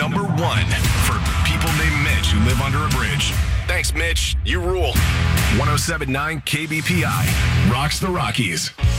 number one for people named Mitch who live under a bridge. Thanks, Mitch. You rule. 107.9 KBPI rocks the Rockies.